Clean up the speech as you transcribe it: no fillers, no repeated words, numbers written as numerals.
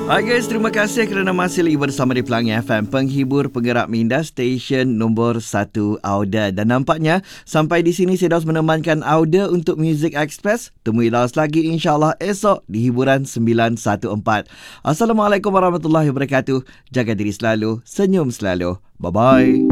Hai guys, terima kasih kerana masih lagi bersama di Pelangi FM, penghibur penggerak minda, stesen nombor 1 Auda. Dan nampaknya sampai di sini saya dah menemankan Auda untuk Music Express. Temui Laos lagi insyaAllah esok di hiburan 914. Assalamualaikum warahmatullahi wabarakatuh. Jaga diri selalu, senyum selalu. Bye-bye.